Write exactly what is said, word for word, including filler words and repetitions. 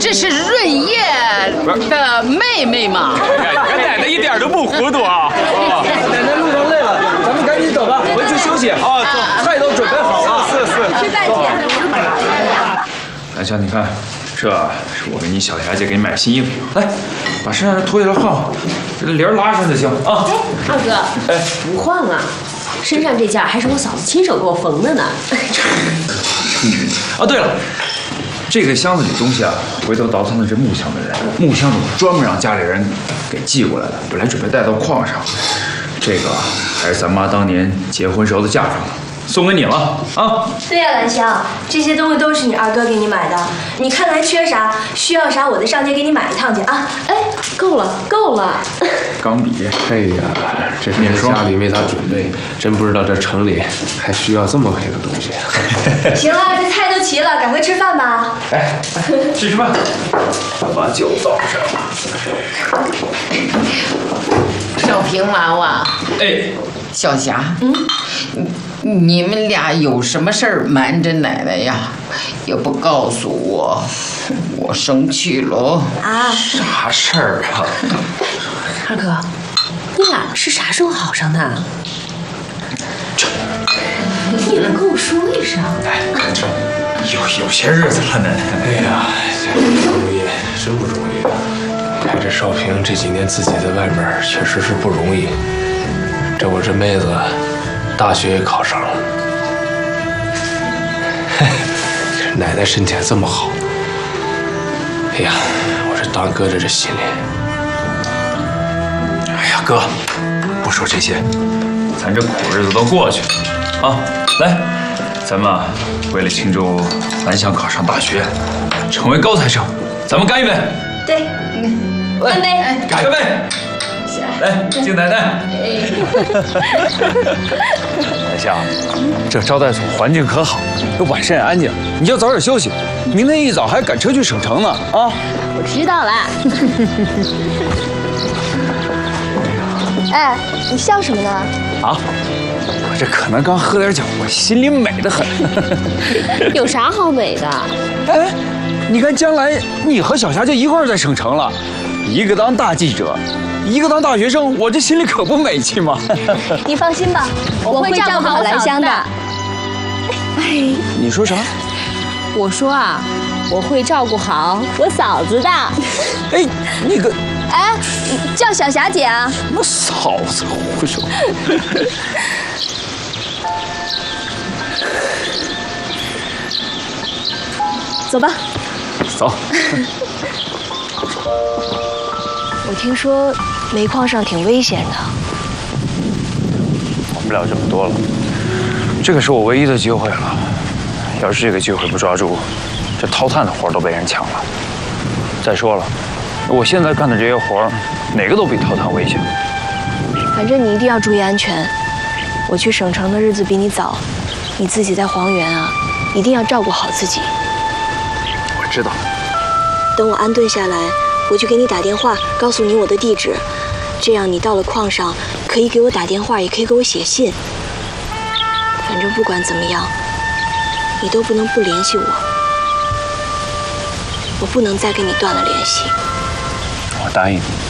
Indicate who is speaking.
Speaker 1: 这是润叶的妹妹嘛？
Speaker 2: 俺奶奶一点都不糊涂啊！
Speaker 3: 奶奶路上累了，咱们赶紧走吧，回去休息。啊，走，菜都准备好了。
Speaker 2: 是是。
Speaker 4: 吃饭去。
Speaker 2: 兰香，你看，这是我给你小霞姐给你买的新衣服，来，把身上的脱下来换换，这帘拉上就行啊。
Speaker 4: 哎，二哥，哎，不换啊，身上这件还是我嫂子亲手给我缝的呢。
Speaker 2: 啊，对了。这个箱子里东西啊，回头倒腾的这木箱的人，木箱子我专门让家里人给寄过来的，本来准备带到矿上。这个还是咱妈当年结婚时候的嫁妆，送给你了啊。
Speaker 5: 对呀，兰香，这些东西都是你二哥给你买的，你看来缺啥需要啥，我再上街给你买一趟去啊。
Speaker 4: 哎，够了，够了。
Speaker 2: 钢笔，
Speaker 6: 哎呀，这是家里为他准备，真不知道这城里还需要这么黑的东西。
Speaker 5: 行了，这菜都齐了，赶快吃饭吧。
Speaker 2: 哎，吃吃饭，把酒倒上。
Speaker 1: 小平娃娃，
Speaker 2: 哎，
Speaker 1: 小霞，嗯，你们俩有什么事儿瞒着奶奶呀？也不告诉我，我生气了。
Speaker 5: 啊，
Speaker 2: 啥事儿啊？
Speaker 4: 二哥，你俩是啥时候好上的？你能跟我说一声？
Speaker 2: 哎，这有有些日子了呢。
Speaker 6: 哎呀，这不容易，真不容易。看这少平这几年自己在外面确实是不容易。这我这妹子大学也考上了，奶奶身体还这么好。哎呀，我这当哥的这心里……
Speaker 2: 哎呀，哥，不说这些，咱这苦日子都过去了啊！来，咱们啊，为了庆祝兰香考上大学，成为高材生，咱们干一杯！
Speaker 5: 对，干杯！
Speaker 2: 干杯！来，敬奶奶。兰香，这招待所环境可好，这晚上也安静，你要早点休息，明天一早还赶车去省城呢啊！
Speaker 4: 我知道了。
Speaker 5: 哎，你笑什么呢？
Speaker 2: 啊，我这可能刚喝点酒，我心里美得很。
Speaker 4: 有啥好美的？
Speaker 2: 哎，你看将来你和小霞就一块儿在省城了，一个当大记者，一个当大学生，我这心里可不美气吗？
Speaker 5: 你放心吧，我会照顾好兰香的。
Speaker 4: 哎，
Speaker 2: 你说啥？
Speaker 4: 我说啊，我会照顾好我嫂子的。
Speaker 2: 哎，那个，
Speaker 5: 哎，叫小霞姐啊。
Speaker 2: 什么嫂子胡说。
Speaker 5: 走吧。
Speaker 2: 走。
Speaker 5: 我听说煤矿上挺危险的。
Speaker 2: 管不了这么多了，这个是我唯一的机会了。要是这个机会不抓住，这掏炭的活都被人抢了。再说了，我现在干的这些活，哪个都比掏炭危险。
Speaker 5: 反正你一定要注意安全。我去省城的日子比你早，你自己在黄原啊，一定要照顾好自己。
Speaker 2: 我知道。
Speaker 5: 等我安顿下来，我就给你打电话，告诉你我的地址。这样你到了矿上，可以给我打电话，也可以给我写信。反正不管怎么样，你都不能不联系我。我不能再跟你断了联系。
Speaker 2: 我答应你。